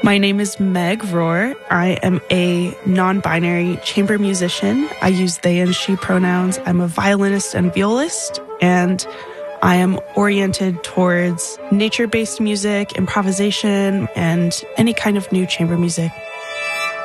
My name is Meg Rohr. I am a non-binary chamber musician. I use they and she pronouns. I'm a violinist and violist, and I am oriented towards nature-based music, improvisation, and any kind of new chamber music.